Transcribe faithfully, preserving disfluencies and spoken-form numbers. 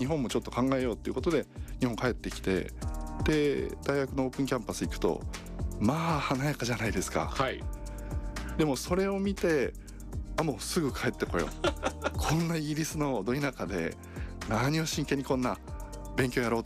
本もちょっと考えようっていうことで日本帰ってきて、で大学のオープンキャンパス行くとまあ華やかじゃないですか。 はい。 でもそれを見て、あもうすぐ帰ってこようこんなイギリスのど田舎で何を真剣にこんな勉強やろう